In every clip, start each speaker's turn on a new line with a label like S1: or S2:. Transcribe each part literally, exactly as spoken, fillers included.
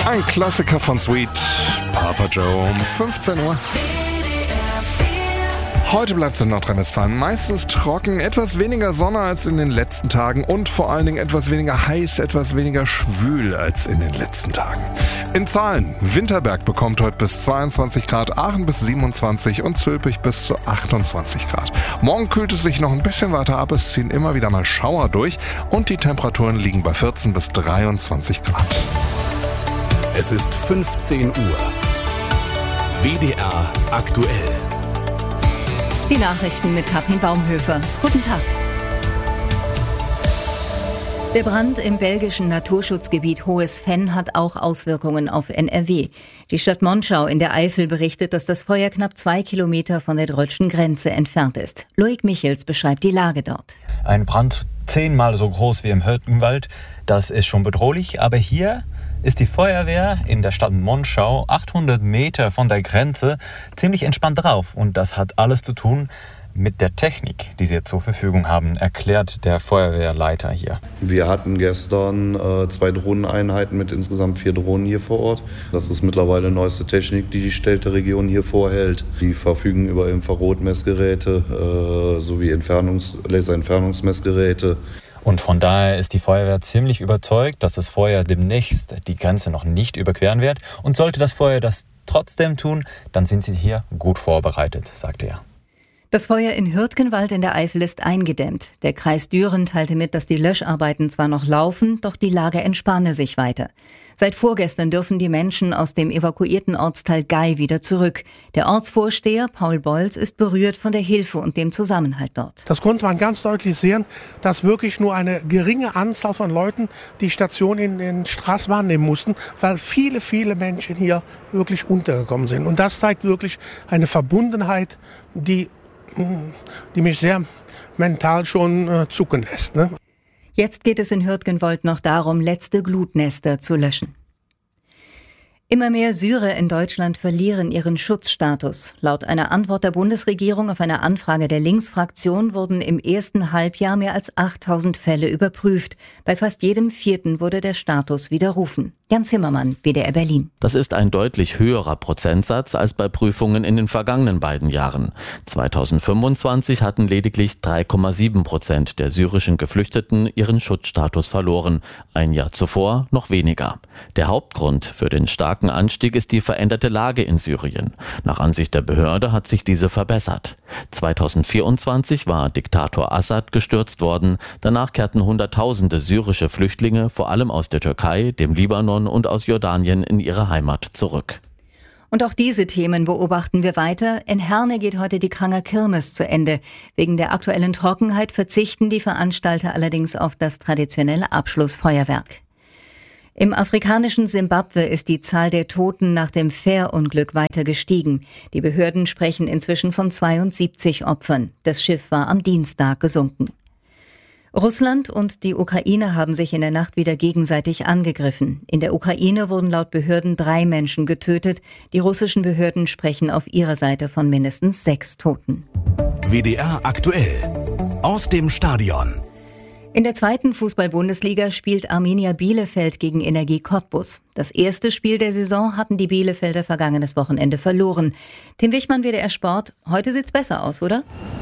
S1: Ein Klassiker von Sweet, Papa Joe um fünfzehn Uhr. Heute bleibt es in Nordrhein-Westfalen meistens trocken, etwas weniger Sonne als in den letzten Tagen und vor allen Dingen etwas weniger heiß, etwas weniger schwül als in den letzten Tagen. In Zahlen: Winterberg bekommt heute bis zweiundzwanzig Grad, Aachen bis siebenundzwanzig und Zülpich bis zu achtundzwanzig Grad. Morgen kühlt es sich noch ein bisschen weiter ab, es ziehen immer wieder mal Schauer durch und die Temperaturen liegen bei vierzehn bis dreiundzwanzig Grad.
S2: Es ist fünfzehn Uhr. W D R aktuell.
S3: Die Nachrichten mit Katrin Baumhöfer. Guten Tag. Der Brand im belgischen Naturschutzgebiet Hohes Venn hat auch Auswirkungen auf N R W. Die Stadt Monschau in der Eifel berichtet, dass das Feuer knapp zwei Kilometer von der deutschen Grenze entfernt ist. Loic Michels beschreibt die Lage dort.
S4: Ein Brand zehnmal so groß wie im Hürtgenwald, das ist schon bedrohlich. Aber hier ist die Feuerwehr in der Stadt Monschau, achthundert Meter von der Grenze, ziemlich entspannt drauf. Und das hat alles zu tun mit der Technik, die sie zur Verfügung haben, erklärt der Feuerwehrleiter hier.
S5: Wir hatten gestern äh, zwei Drohneneinheiten mit insgesamt vier Drohnen hier vor Ort. Das ist mittlerweile neueste Technik, die die Städteregion hier vorhält. Die verfügen über Infrarotmessgeräte äh, sowie Entfernungs- Laserentfernungsmessgeräte.
S4: Und von daher ist die Feuerwehr ziemlich überzeugt, dass das Feuer demnächst die Grenze noch nicht überqueren wird. Und sollte das Feuer das trotzdem tun, dann sind sie hier gut vorbereitet, sagte er.
S3: Das Feuer in Hürtgenwald in der Eifel ist eingedämmt. Der Kreis Düren teilte mit, dass die Löscharbeiten zwar noch laufen, doch die Lage entspanne sich weiter. Seit vorgestern dürfen die Menschen aus dem evakuierten Ortsteil Gei wieder zurück. Der Ortsvorsteher Paul Bolz ist berührt von der Hilfe und dem Zusammenhalt dort.
S6: Das konnte man ganz deutlich sehen, dass wirklich nur eine geringe Anzahl von Leuten die Station in den Straßen wahrnehmen mussten, weil viele, viele Menschen hier wirklich untergekommen sind. Und das zeigt wirklich eine Verbundenheit, die, die mich sehr mental schon äh, zucken lässt, ne?
S3: Jetzt geht es in Hürtgenwald noch darum, letzte Glutnester zu löschen. Immer mehr Syrer in Deutschland verlieren ihren Schutzstatus. Laut einer Antwort der Bundesregierung auf eine Anfrage der Linksfraktion wurden im ersten Halbjahr mehr als achttausend Fälle überprüft. Bei fast jedem vierten wurde der Status widerrufen. Jan Zimmermann, W D R Berlin.
S7: Das ist ein deutlich höherer Prozentsatz als bei Prüfungen in den vergangenen beiden Jahren. zweitausendfünfundzwanzig hatten lediglich drei Komma sieben Prozent der syrischen Geflüchteten ihren Schutzstatus verloren. Ein Jahr zuvor noch weniger. Der Hauptgrund für den starken Anstieg ist die veränderte Lage in Syrien. Nach Ansicht der Behörde hat sich diese verbessert. zweitausendvierundzwanzig war Diktator Assad gestürzt worden. Danach kehrten Hunderttausende syrische Flüchtlinge, vor allem aus der Türkei, dem Libanon und aus Jordanien, in ihre Heimat zurück.
S3: Und auch diese Themen beobachten wir weiter. In Herne geht heute die Kranger Kirmes zu Ende. Wegen der aktuellen Trockenheit verzichten die Veranstalter allerdings auf das traditionelle Abschlussfeuerwerk. Im afrikanischen Simbabwe ist die Zahl der Toten nach dem Fährunglück weiter gestiegen. Die Behörden sprechen inzwischen von zweiundsiebzig Opfern. Das Schiff war am Dienstag gesunken. Russland und die Ukraine haben sich in der Nacht wieder gegenseitig angegriffen. In der Ukraine wurden laut Behörden drei Menschen getötet. Die russischen Behörden sprechen auf ihrer Seite von mindestens sechs Toten.
S2: W D R aktuell. Aus dem Stadion.
S3: In der zweiten Fußball-Bundesliga spielt Arminia Bielefeld gegen Energie Cottbus. Das erste Spiel der Saison hatten die Bielefelder vergangenes Wochenende verloren. Tim Wichmann, W D R Sport. Heute sieht's besser aus, oder?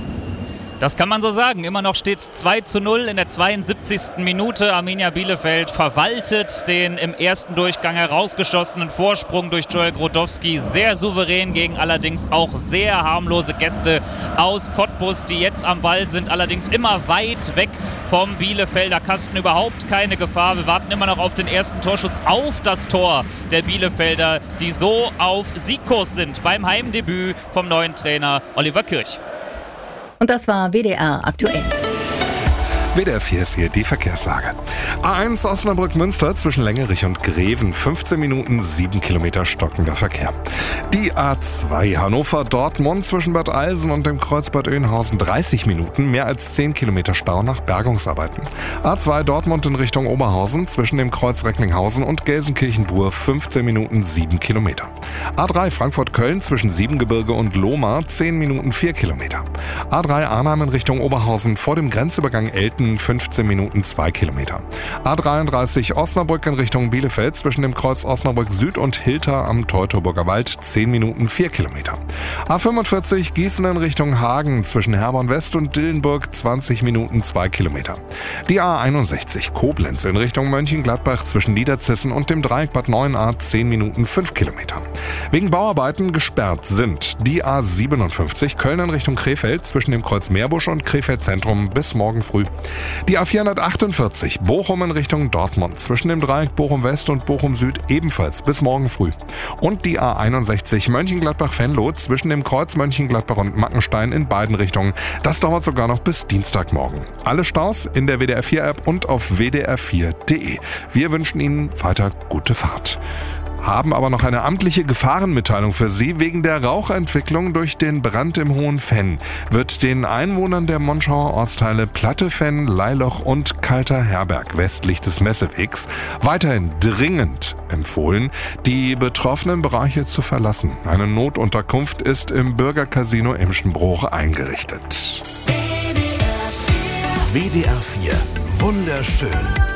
S8: Das kann man so sagen. Immer noch steht es zwei zu null in der zweiundsiebzigsten Minute. Arminia Bielefeld verwaltet den im ersten Durchgang herausgeschossenen Vorsprung durch Joel Grodowski sehr souverän gegen allerdings auch sehr harmlose Gäste aus Cottbus, die jetzt am Ball sind, allerdings immer weit weg vom Bielefelder Kasten. Überhaupt keine Gefahr. Wir warten immer noch auf den ersten Torschuss auf das Tor der Bielefelder, die so auf Siegkurs sind beim Heimdebüt vom neuen Trainer Oliver Kirch.
S3: Und das war W D R aktuell.
S1: W D R vier ist hier die Verkehrslage. A eins Osnabrück-Münster zwischen Längerich und Greven, fünfzehn Minuten, sieben Kilometer stockender Verkehr. Die A zwei Hannover-Dortmund zwischen Bad Eilsen und dem Kreuz Bad Oeynhausen, dreißig Minuten, mehr als zehn Kilometer Stau nach Bergungsarbeiten. A zwei Dortmund in Richtung Oberhausen zwischen dem Kreuz Recklinghausen und Gelsenkirchen-Bur, fünfzehn Minuten, sieben Kilometer. A drei Frankfurt-Köln zwischen Siebengebirge und Lohmar, zehn Minuten, vier Kilometer. A drei Arnhem in Richtung Oberhausen vor dem Grenzübergang Elten München fünfzehn Minuten zwei Kilometer. A dreiunddreißig Osnabrück in Richtung Bielefeld zwischen dem Kreuz Osnabrück Süd und Hilter am Teutoburger Wald zehn Minuten vier Kilometer. A fünfundvierzig Gießen in Richtung Hagen zwischen Herborn West und Dillenburg zwanzig Minuten zwei Kilometer. Die A einundsechzig Koblenz in Richtung Mönchengladbach zwischen Niederzissen und dem Dreieck Bad Neuenahr zehn Minuten fünf Kilometer. Wegen Bauarbeiten gesperrt sind die A siebenundfünfzig Köln in Richtung Krefeld zwischen dem Kreuz Meerbusch und Krefeld Zentrum bis morgen früh. Die A vierhundertachtundvierzig Bochum in Richtung Dortmund zwischen dem Dreieck Bochum West und Bochum Süd ebenfalls bis morgen früh. Und die A einundsechzig Mönchengladbach-Venlo zwischen dem Kreuz Mönchengladbach und Mackenstein in beiden Richtungen. Das dauert sogar noch bis Dienstagmorgen. Alle Staus in der W D R vier App und auf w d r vier punkt d e. Wir wünschen Ihnen weiter gute Fahrt. Haben aber noch eine amtliche Gefahrenmitteilung für Sie. Wegen der Rauchentwicklung durch den Brand im Hohen Fenn wird den Einwohnern der Monschauer Ortsteile Plattefenn, Leiloch und Kalter Herberg westlich des Messewegs weiterhin dringend empfohlen, die betroffenen Bereiche zu verlassen. Eine Notunterkunft ist im Bürgercasino Emschenbruch eingerichtet.
S2: W D R vier. Wunderschön.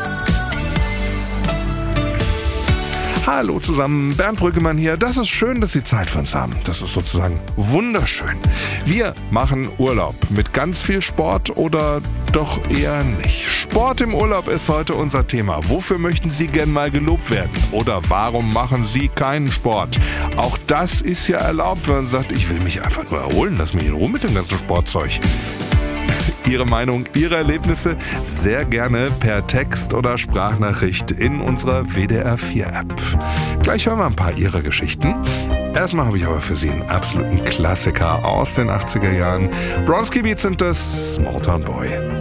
S1: Hallo zusammen, Bernd Brüggemann hier. Das ist schön, dass Sie Zeit für uns haben. Das ist sozusagen wunderschön. Wir machen Urlaub mit ganz viel Sport oder doch eher nicht. Sport im Urlaub ist heute unser Thema. Wofür möchten Sie gern mal gelobt werden? Oder warum machen Sie keinen Sport? Auch das ist ja erlaubt, wenn man sagt, ich will mich einfach nur erholen. Lass mich in Ruhe mit dem ganzen Sportzeug. Ihre Meinung, Ihre Erlebnisse sehr gerne per Text oder Sprachnachricht in unserer W D R vier App. Gleich hören wir ein paar Ihrer Geschichten. Erstmal habe ich aber für Sie einen absoluten Klassiker aus den achtziger Jahren. Bronski Beat sind das, Small Town Boy.